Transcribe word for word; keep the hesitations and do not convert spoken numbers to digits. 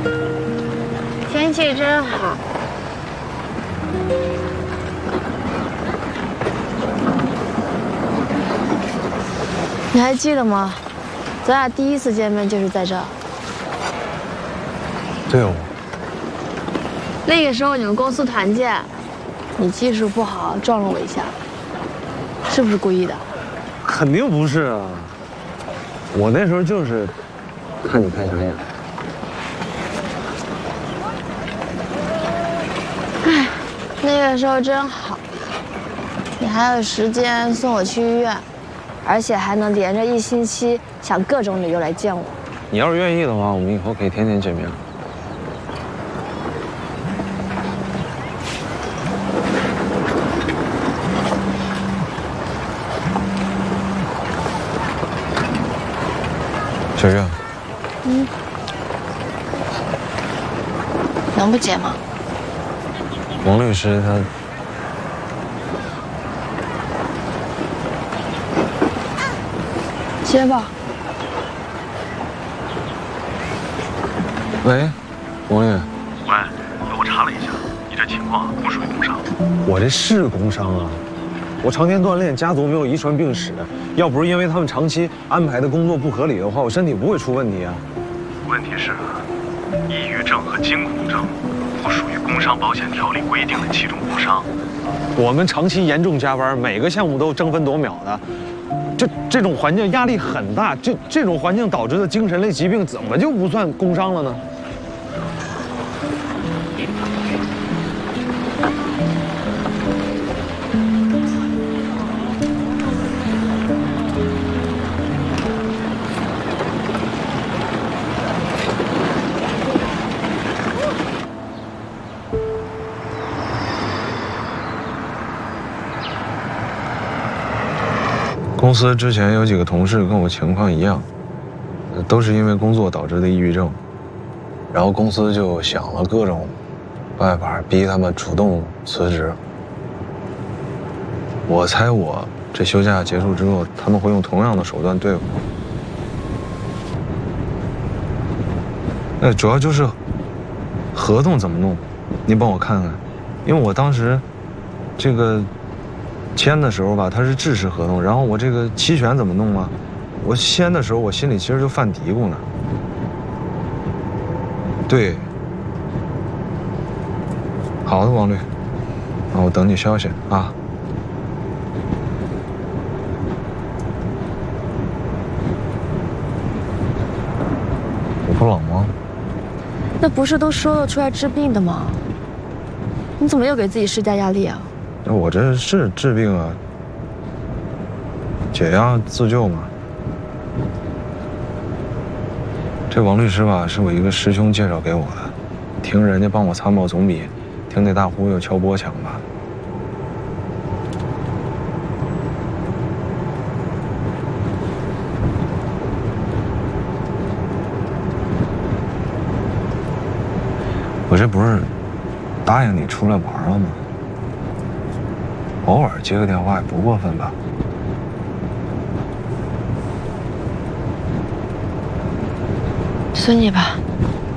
天气真好。你还记得吗？咱俩第一次见面就是在这儿。 对哦。 那个时候你们公司团建，你技术不好撞了我一下，是不是故意的？ 肯定不是啊。我那时候就是看你开啥眼。 哎，那个时候真好，你还有时间送我去医院，而且还能连着一星期想各种理由来见我。 你要是愿意的话，我们以后可以天天见面。小月。 嗯。能不接吗？ 王律师他。 接吧。 喂，王律。 喂，我查了一下，你这情况不属于工伤。 我这是工伤啊，我常年锻炼，家族没有遗传病史，要不是因为他们长期安排的工作不合理的话，我身体不会出问题啊。 问题是，抑郁症和惊恐症不属于工伤保险条例规定的七种工伤。 我们长期严重加班，每个项目都争分夺秒的。这这种环境压力很大，这这种环境导致的精神类疾病怎么就不算工伤了呢？公司之前有几个同事跟我情况一样，都是因为工作导致的抑郁症，然后公司就想了各种办法逼他们主动辞职。我猜我这休假结束之后，他们会用同样的手段对我。那主要就是合同怎么弄，你帮我看看，因为我当时这个。签的时候吧，它是制式合同，然后我这个期权怎么弄啊？我签的时候，我心里其实就犯嘀咕呢。对，好的，王律，那我等你消息啊。我不冷吗？ 那不是都说了出来治病的吗？你怎么又给自己施加压力啊？ 那我这是治病啊，解压自救嘛。这王律师吧，是我一个师兄介绍给我的，听人家帮我参谋总比听那大忽悠敲钵强吧。我这不是答应你出来玩了吗？偶尔接个电话也不过分吧？ 随你吧。